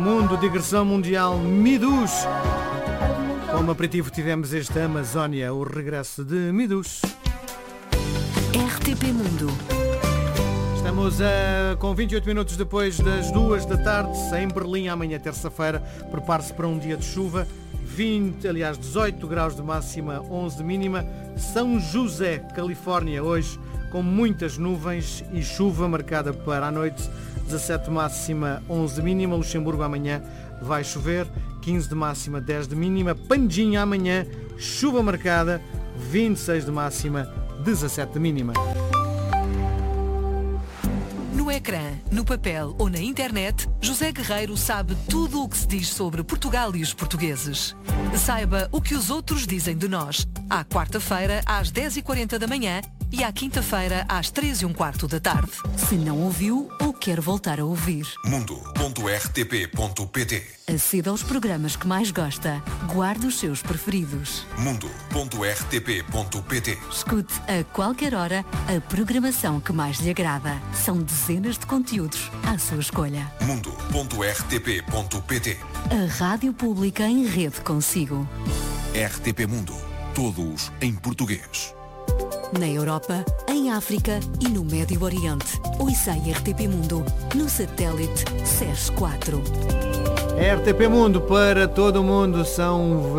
Mundo, digressão mundial, Midus. Como aperitivo tivemos esta Amazónia, o regresso de Midus. RTP Mundo. Estamos com 28 minutos depois das 2 da tarde, em Berlim, amanhã terça-feira. Prepare-se para um dia de chuva, 18 graus de máxima, 11 de mínima. São José, Califórnia, hoje com muitas nuvens e chuva marcada para a noite, 17 de máxima, 11 de mínima. Luxemburgo amanhã vai chover, 15 de máxima, 10 de mínima. Pandinha amanhã, chuva marcada, 26 de máxima, 17 de mínima. No ecrã, no papel ou na internet, José Guerreiro sabe tudo o que se diz sobre Portugal e os portugueses. Saiba o que os outros dizem de nós. À quarta-feira, às 10h40 da manhã e à quinta-feira, às 3h15 da tarde. Se não ouviu ou quer voltar a ouvir. Mundo.rtp.pt. Aceda aos programas que mais gosta. Guarde os seus preferidos. Mundo.rtp.pt. Escute a qualquer hora a programação que mais lhe agrada. São dezenas de conteúdos à sua escolha. Mundo.rtp.pt. A Rádio Pública em rede consigo. RTP Mundo. Todos em português. Na Europa, em África e no Médio Oriente. Ouça a RTP Mundo no satélite SES 4. RTP Mundo para todo o mundo. São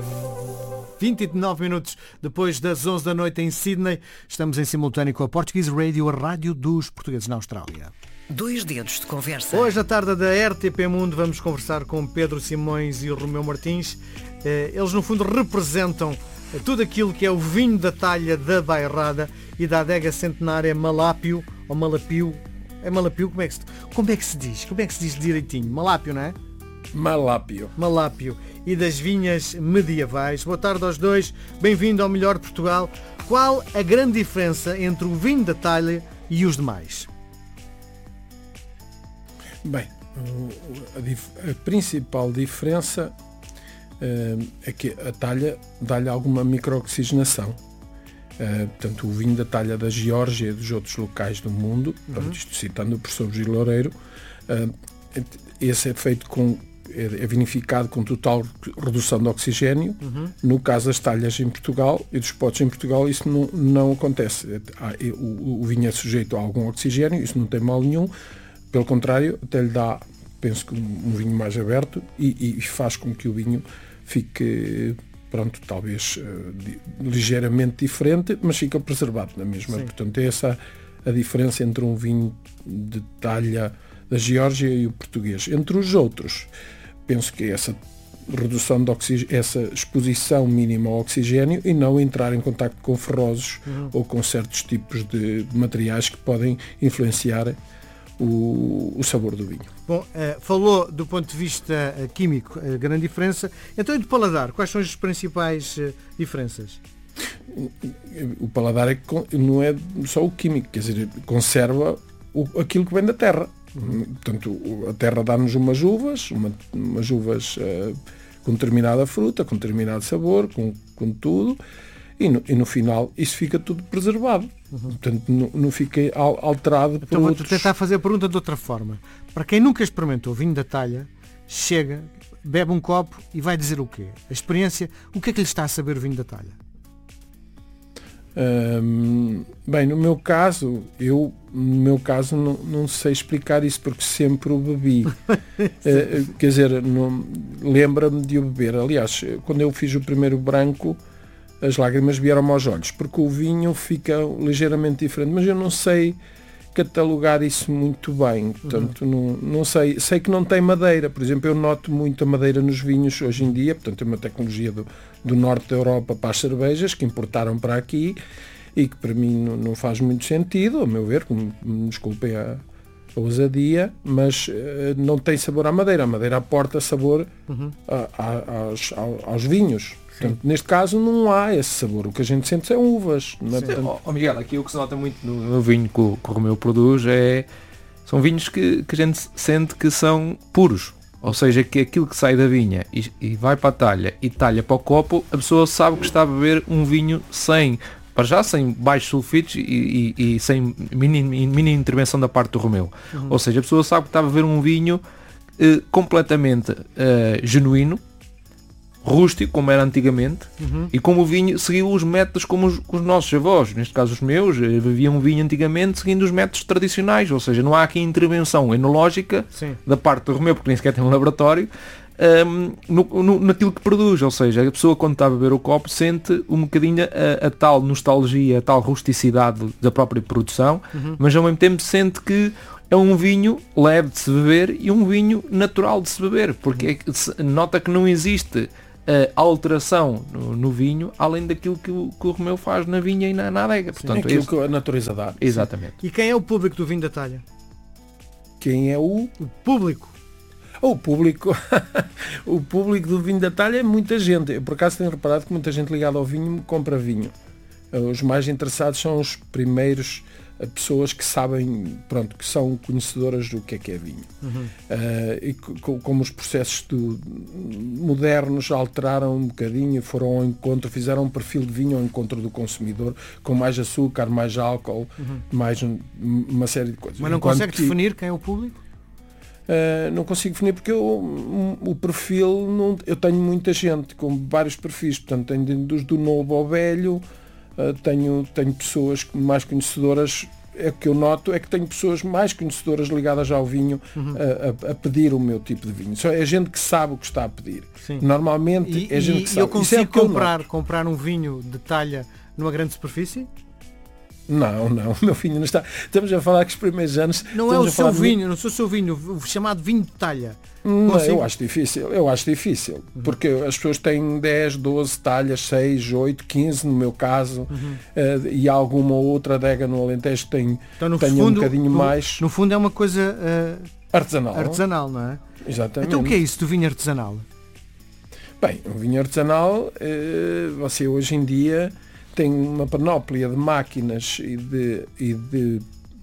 29 minutos depois das 11 da noite em Sydney. Estamos em simultâneo com a Portuguese Radio, a rádio dos portugueses na Austrália. 2 dedos de conversa. Hoje, à tarde da RTP Mundo, vamos conversar com Pedro Simões e Romeu Martins. Eles, no fundo, representam tudo aquilo que é o vinho da talha da Bairrada e da adega centenária Malápio, ou Malapio. É Malapio? Como é que se diz? Como é que se diz direitinho? Malápio, não é? Malápio. Malápio. E das vinhas medievais. Boa tarde aos dois. Bem-vindo ao Melhor de Portugal. Qual a grande diferença entre o vinho da talha e os demais? Bem, a principal diferença é que a talha dá-lhe alguma microoxigenação. Portanto, o vinho da talha da Geórgia e dos outros locais do mundo, portanto, isto citando o professor Gil Loureiro, esse é feito é vinificado com total redução de oxigénio. No caso das talhas em Portugal e dos potes em Portugal, isso não acontece. O vinho é sujeito a algum oxigénio, isso não tem mal nenhum. Pelo contrário, até lhe dá, penso que um vinho mais aberto e faz com que o vinho fique, pronto, talvez ligeiramente diferente, mas fica preservado na mesma. Sim. Portanto, é essa a diferença entre um vinho de talha da Geórgia e o português. Entre os outros, penso que é essa redução de oxigênio, essa exposição mínima ao oxigénio e não entrar em contacto com ferrosos ou com certos tipos de materiais que podem influenciar o sabor do vinho. Bom, falou do ponto de vista químico a grande diferença. Então, e do paladar, quais são as principais diferenças? O paladar não é só o químico, quer dizer, conserva aquilo que vem da terra. Portanto, a terra dá-nos umas uvas com determinada fruta, com determinado sabor, com tudo, e no final isso fica tudo preservado. Portanto, não fica alterado por então, outros. Vou tentar fazer a pergunta de outra forma. Para quem nunca experimentou vinho da talha, chega, bebe um copo e vai dizer o quê? A experiência, o que é que lhe está a saber o vinho da talha? Bem, no meu caso não sei explicar isso porque sempre o bebi. Quer dizer, lembra-me de o beber. Aliás, quando eu fiz o primeiro branco, as lágrimas vieram aos olhos, porque o vinho fica ligeiramente diferente, mas eu não sei catalogar isso muito bem. Portanto, não sei. Sei que não tem madeira. Por exemplo, eu noto muito a madeira nos vinhos hoje em dia. Portanto, é uma tecnologia do norte da Europa para as cervejas, que importaram para aqui e que para mim não faz muito sentido, a meu ver, me desculpem a ousadia, mas não tem sabor à madeira. A madeira aporta sabor aos vinhos. Portanto, neste caso não há esse sabor. O que a gente sente são uvas. Não é? Portanto... Miguel, aqui o que se nota muito no vinho que o Romeu produz são vinhos que a gente sente que são puros. Ou seja, que aquilo que sai da vinha e vai para a talha e talha para o copo, a pessoa sabe que está a beber um vinho sem baixos sulfitos e sem mínima intervenção da parte do Romeu. Ou seja, a pessoa sabe que está a beber um vinho completamente genuíno, rústico, como era antigamente, e como o vinho seguiu os métodos como os nossos avós, neste caso os meus, bebiam um vinho antigamente seguindo os métodos tradicionais, ou seja, não há aqui intervenção enológica da parte do Romeu, porque nem sequer tem um laboratório, naquilo que produz, ou seja, a pessoa quando está a beber o copo sente um bocadinho a tal nostalgia, a tal rusticidade da própria produção, mas ao mesmo tempo sente que é um vinho leve de se beber e um vinho natural de se beber, porque nota que não existe alteração no vinho, além daquilo que o Romeu faz na vinha e na adega. Portanto, aquilo que a natureza dá. Exatamente. E quem é o público do vinho da talha? Quem é o público? O público o público do vinho da talha é muita gente. Eu por acaso tenho reparado que muita gente ligada ao vinho compra vinho. Os mais interessados são os primeiros pessoas que sabem, pronto, que são conhecedoras do que é vinho. E como os processos modernos alteraram um bocadinho, foram ao encontro, fizeram um perfil de vinho ao encontro do consumidor, com mais açúcar, mais álcool, mais uma série de coisas. Mas não consegue definir quem é o público? Não consigo definir porque o perfil, eu tenho muita gente com vários perfis, portanto tenho do novo ao velho, tenho pessoas mais conhecedoras. É que eu noto é que tenho pessoas mais conhecedoras ligadas ao vinho a pedir o meu tipo de vinho. Só é gente que sabe o que está a pedir. Sim. Normalmente é gente que sabe. Eu consigo comprar um vinho de talha numa grande superfície? Não, o meu vinho não está. Estamos a falar que os primeiros anos. Não é o seu vinho, não sou o seu vinho, o chamado vinho de talha. Não, eu acho difícil. Porque as pessoas têm 10, 12 talhas, 6, 8, 15 no meu caso, e alguma outra adega no Alentejo tem, então, no fundo, um bocadinho mais. No fundo é uma coisa artesanal, não é? Exatamente. Então o que é isso do vinho artesanal? Bem, o vinho artesanal, você hoje em dia tem uma panóplia de máquinas e de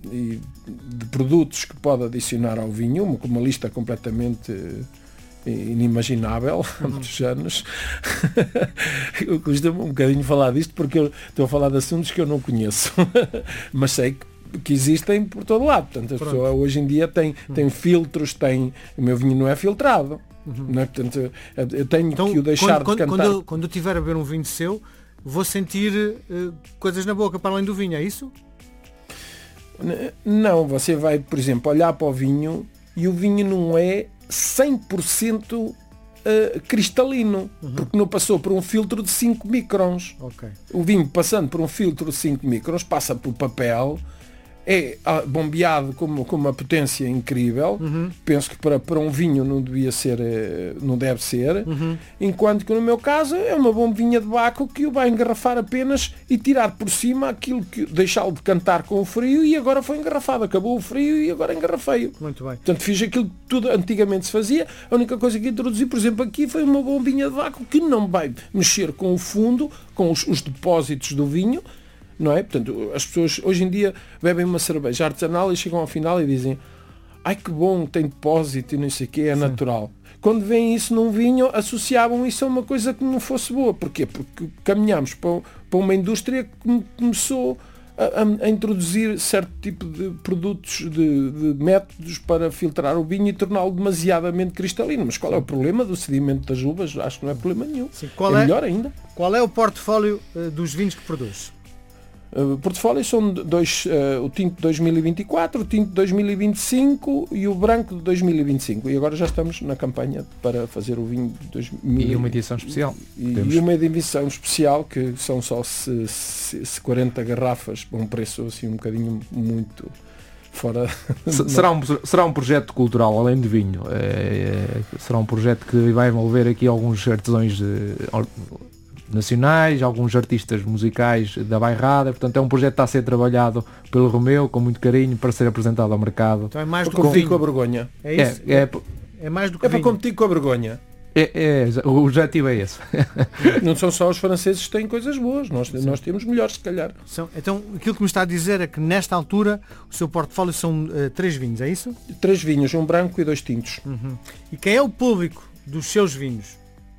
produtos que pode adicionar ao vinho, uma lista completamente inimaginável há muitos anos. Custa-me um bocadinho falar disto porque eu estou a falar de assuntos que eu não conheço, mas sei que existem por todo lado. Portanto, a pessoa hoje em dia tem filtros, o meu vinho não é filtrado. Não é? Portanto, eu tenho que o deixar de cantar. Quando eu tiver a beber um vinho seu, vou sentir coisas na boca para além do vinho, é isso? Não, você vai, por exemplo, olhar para o vinho e o vinho não é 100% cristalino, porque não passou por um filtro de 5 microns. Okay. O vinho passando por um filtro de 5 microns passa por papel, é bombeado com uma potência incrível. Penso que para um vinho não deve ser, enquanto que no meu caso é uma bombinha de vácuo que o vai engarrafar apenas e tirar por cima aquilo que deixá-lo de cantar com o frio, e agora foi engarrafado, acabou o frio e agora engarrafei-o. Muito bem. Portanto, fiz aquilo que tudo antigamente se fazia. A única coisa que introduzi, por exemplo, aqui foi uma bombinha de vácuo que não vai mexer com o fundo, com os depósitos do vinho, não é? Portanto, as pessoas hoje em dia bebem uma cerveja artesanal e chegam ao final e dizem: ai que bom, tem depósito e não sei o que, é natural. Quando veem isso num vinho, associavam isso a uma coisa que não fosse boa. Porquê? Porque caminhamos para uma indústria que começou a introduzir certo tipo de produtos, de métodos para filtrar o vinho e torná-lo demasiadamente cristalino. Mas qual é o problema do sedimento das uvas? Acho que não é problema nenhum. Sim. Melhor ainda. Qual é o portfólio dos vinhos que produz? O portfólio são dois, o tinto de 2024, o tinto de 2025 e o branco de 2025. E agora já estamos na campanha para fazer o vinho de 2025. E uma edição especial. E uma edição especial que são só 40 garrafas, a um preço assim um bocadinho muito fora. Será um projeto cultural, além de vinho. Será um projeto que vai envolver aqui alguns artesãos nacionais, alguns artistas musicais da bairrada. Portanto, é um projeto que está a ser trabalhado pelo Romeu com muito carinho para ser apresentado ao mercado. Então é mais do que competir com a vergonha. É isso? É mais do que para competir com a vergonha. O objetivo é esse. Não são só os franceses que têm coisas boas, nós temos melhores, se calhar. Então, aquilo que me está a dizer é que nesta altura o seu portfólio são 3 vinhos, é isso? 3 vinhos, um branco e 2 tintos. E quem é o público dos seus vinhos?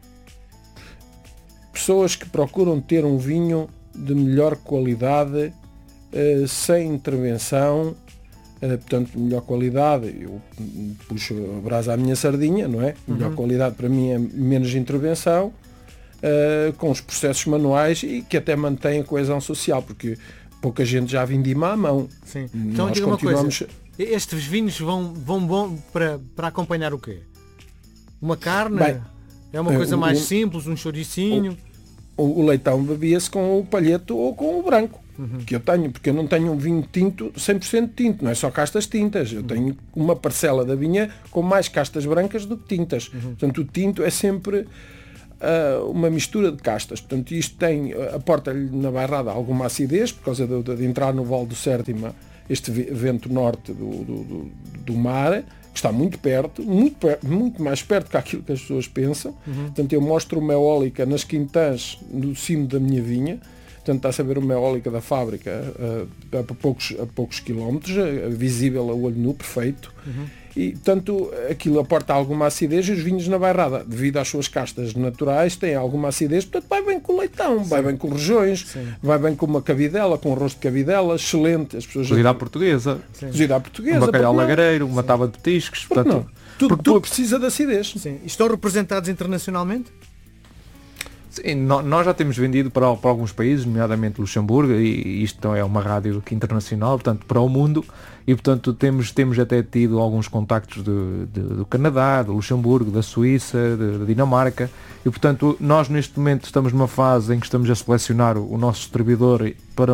Pessoas que procuram ter um vinho de melhor qualidade, sem intervenção, portanto, melhor qualidade, eu puxo a brasa à minha sardinha, não é? Melhor qualidade para mim é menos intervenção, com os processos manuais e que até mantém a coesão social, porque pouca gente já vindima à mão. Sim. Então diga uma coisa, estes vinhos vão bom para acompanhar o quê? Uma carne? Bem, é uma coisa mais simples, um chouricinho? O leitão bebia-se com o palheto ou com o branco, que eu tenho, porque eu não tenho um vinho tinto 100% tinto, não é só castas tintas, eu tenho uma parcela da vinha com mais castas brancas do que tintas. Portanto, o tinto é sempre uma mistura de castas. Portanto, isto aporta-lhe na bairrada alguma acidez, por causa de entrar no Val do Sértima, este vento norte do mar, que está muito perto, muito mais perto que aquilo que as pessoas pensam. Portanto, eu mostro uma eólica nas quintãs no cimo da minha vinha. Portanto, está a saber uma eólica da fábrica a poucos quilómetros, visível a olho nu, perfeito. E, portanto, aquilo aporta alguma acidez e os vinhos na bairrada, devido às suas castas naturais, têm alguma acidez, portanto vai bem com o leitão, vai bem com rojões, vai bem com uma cabidela, com um rosto de cabidela, excelente. As pessoas cozida à portuguesa. Cozida à portuguesa. Um bacalhau lagareiro, uma tábua de petiscos. Portanto, tudo precisa de acidez. Sim. Estão representados internacionalmente? Sim, nós já temos vendido para alguns países, nomeadamente Luxemburgo, e isto é uma rádio internacional, portanto, para o mundo, e portanto temos até tido alguns contactos do Canadá, do Luxemburgo, da Suíça, da Dinamarca, e portanto nós neste momento estamos numa fase em que estamos a selecionar o nosso distribuidor para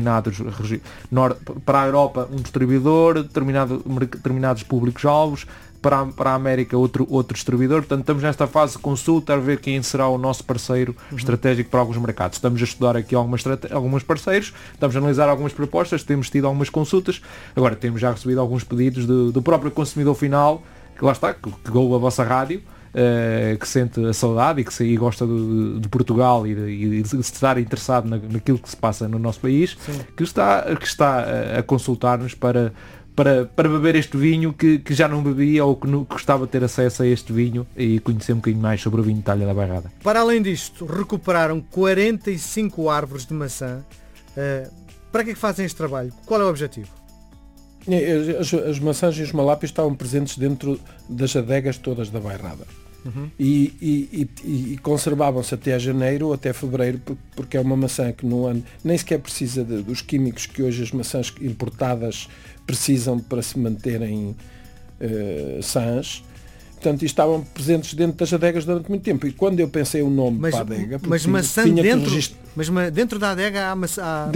para a Europa um distribuidor, determinados públicos-alvos, para a América outro distribuidor, portanto estamos nesta fase de consulta a ver quem será o nosso parceiro estratégico para alguns mercados. Estamos a estudar aqui alguns parceiros, estamos a analisar algumas propostas, temos tido algumas consultas, agora temos já recebido alguns pedidos do próprio consumidor final, que lá está, que ouve a vossa rádio, que sente a saudade e que gosta de Portugal e de estar interessado naquilo que se passa no nosso país, que está a consultar-nos para beber este vinho que já não bebia ou que gostava de ter acesso a este vinho e conhecer um bocadinho mais sobre o vinho de Talha da Bairrada. Para além disto, recuperaram 45 árvores de maçã. Para que é que fazem este trabalho? Qual é o objetivo? As maçãs e os malápios estavam presentes dentro das adegas todas da Bairrada. E conservavam-se até janeiro ou até fevereiro, porque é uma maçã que no ano nem sequer precisa dos químicos que hoje as maçãs importadas precisam para se manterem sãs. Portanto, estavam presentes dentro das adegas durante muito tempo. E quando eu pensei o nome para a adega... Mas maçã dentro da adega há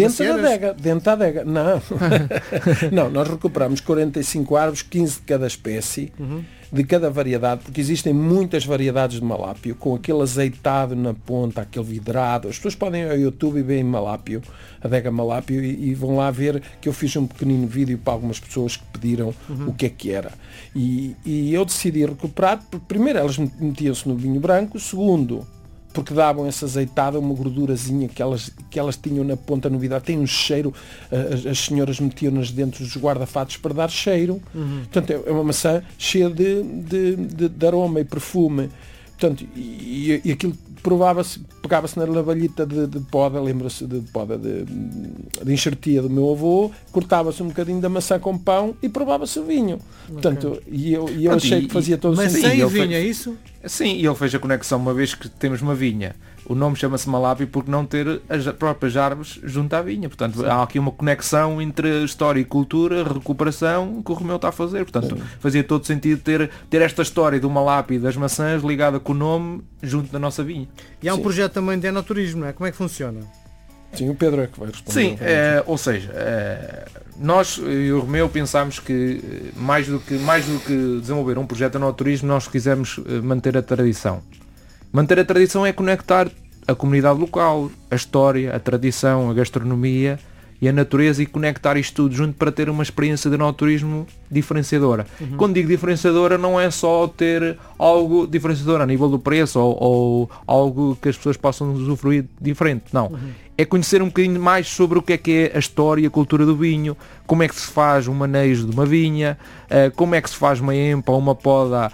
Dentro da adega. Não. Não, nós recuperamos 45 árvores, 15 de cada espécie, de cada variedade, porque existem muitas variedades de malápio, com aquele azeitado na ponta, aquele vidrado. As pessoas podem ir ao YouTube e verem malápio, adega malápio, e vão lá ver que eu fiz um pequenino vídeo para algumas pessoas que pediram o que é que era. E eu decidi recuperar, porque primeiro elas metiam-se no vinho branco, segundo, porque davam essa azeitada, uma gordurazinha que elas tinham na ponta no vidro. Tem um cheiro, as senhoras metiam-nas dentro dos guarda-fatos para dar cheiro. Portanto, é uma maçã cheia de aroma e perfume. Portanto, e aquilo pegava-se na lavalhita de poda, lembra-se de poda de enxertia do meu avô, cortava-se um bocadinho da maçã com pão e provava-se o vinho. Portanto, e eu achei que fazia todo o sentido. Maçã e vinho, é isso? Sim, e ele fez a conexão, uma vez que temos uma vinha. O nome chama-se malápio porque não ter as próprias árvores junto à vinha. Portanto, há aqui uma conexão entre história e cultura, recuperação, que o Romeu está a fazer. Portanto, fazia todo sentido ter esta história do malápio e das maçãs ligada com o nome junto da nossa vinha. E há um projeto também de enoturismo, não é? Como é que funciona? Sim, o Pedro é que vai responder. Sim, ou seja, nós e o Romeu pensámos que mais do que desenvolver um projeto de enoturismo, nós quisemos manter a tradição. Manter a tradição é conectar a comunidade local, a história, a tradição, a gastronomia e a natureza, e conectar isto tudo junto para ter uma experiência de enoturismo diferenciadora. Quando digo diferenciadora, não é só ter algo diferenciador a nível do preço ou algo que as pessoas possam usufruir diferente, não. É conhecer um bocadinho mais sobre o que é a história e a cultura do vinho, como é que se faz um manejo de uma vinha, como é que se faz uma empa ou uma poda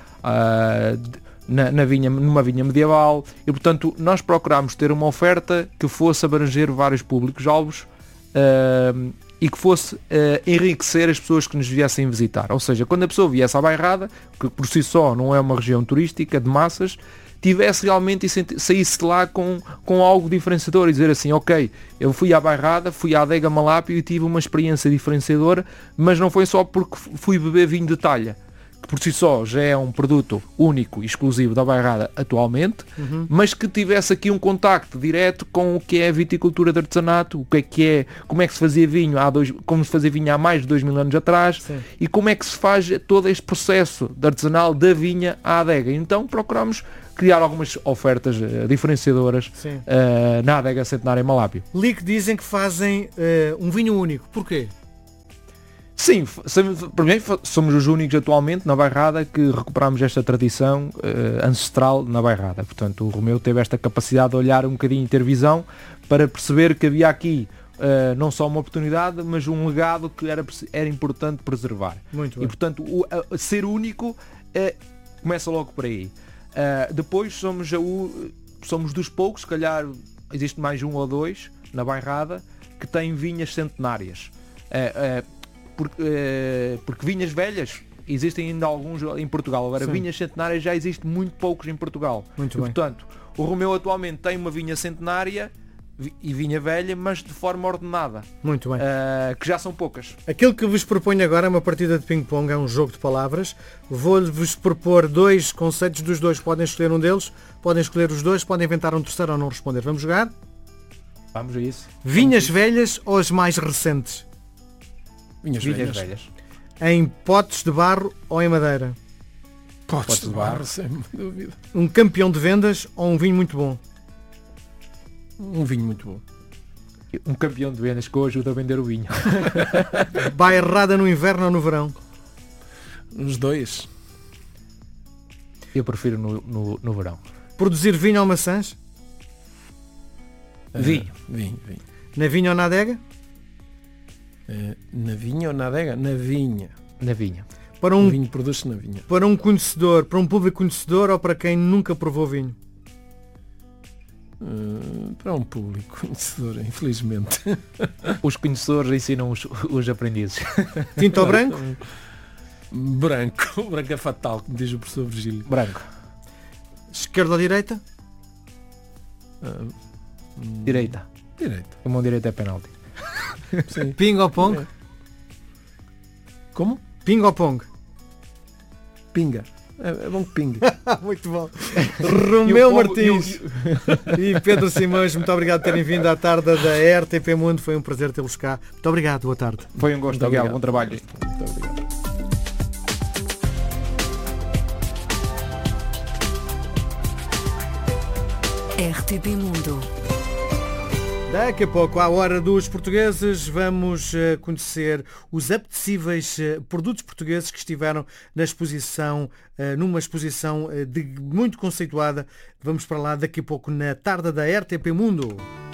numa vinha medieval, e portanto nós procurámos ter uma oferta que fosse abranger vários públicos-alvos e que fosse enriquecer as pessoas que nos viessem visitar. Ou seja, quando a pessoa viesse à Bairrada, que por si só não é uma região turística de massas, tivesse realmente e saísse de lá com algo diferenciador e dizer assim, ok, eu fui à Bairrada, fui à Adega Malápio e tive uma experiência diferenciadora, mas não foi só porque fui beber vinho de talha, que por si só já é um produto único e exclusivo da Bairrada atualmente, mas que tivesse aqui um contacto direto com o que é a viticultura de artesanato, o que é, como é que se fazia vinho como se fazia vinho há mais de 2000 anos atrás. Sim. E como é que se faz todo este processo de artesanal da vinha à adega. Então procuramos criar algumas ofertas diferenciadoras na Adega Centenária em Malápio. Li que dizem que fazem um vinho único. Porquê? Sim, primeiro somos os únicos atualmente na Bairrada que recuperamos esta tradição ancestral na Bairrada. Portanto, o Romeu teve esta capacidade de olhar um bocadinho e ter visão para perceber que havia aqui não só uma oportunidade, mas um legado que era importante preservar. Muito bem. E, portanto, ser único começa logo por aí. Depois somos dos poucos, se calhar existe mais um ou dois na Bairrada, que têm vinhas centenárias. Porque vinhas velhas existem ainda alguns em Portugal. Agora, vinhas centenárias já existem muito poucos em Portugal. Muito bem. Portanto, o Romeu atualmente tem uma vinha centenária e vinha velha, mas de forma ordenada. Muito bem. Que já são poucas. Aquilo que vos proponho agora é uma partida de ping-pong, é um jogo de palavras. Vou-vos propor dois conceitos dos dois. Podem escolher um deles, podem escolher os dois, podem inventar um terceiro ou não responder. Vamos jogar? Vamos a isso. Vinhas velhas ou as mais recentes? Vinhas velhas. Em potes de barro ou em madeira? Potes de barro, sem dúvida. Um campeão de vendas ou um vinho muito bom? Um vinho muito bom. Um campeão de vendas que eu ajudo a vender o vinho. Bairrada no inverno ou no verão? Os dois. Eu prefiro no verão. Produzir vinho ou maçãs? Vinho. Vinho. Na vinha ou na adega? Na vinha ou na adega? Na vinha. Na vinha. Para O vinho produz-se na vinha. Para um conhecedor, para um público conhecedor ou para quem nunca provou vinho? Para um público conhecedor, infelizmente. Os conhecedores ensinam os aprendizes. Tinto ou branco? Branco. Branco é fatal, como diz o professor Virgílio. Branco. Esquerda ou direita? Direita. Direita. A mão direita é penalti. Sim. Ping ou pong? Como? Ping ou pong? Pinga. É bom que pingue. Muito bom. Romeu Martins e Pedro Simões, muito obrigado por terem vindo à tarde da RTP Mundo. Foi um prazer tê-los cá. Muito obrigado, boa tarde. Foi um gosto, Miguel. Bom trabalho. Muito obrigado. RTP Mundo. Daqui a pouco, à hora dos portugueses, vamos conhecer os apetecíveis produtos portugueses que estiveram na exposição, numa exposição muito conceituada. Vamos para lá daqui a pouco na tarde da RTP Mundo.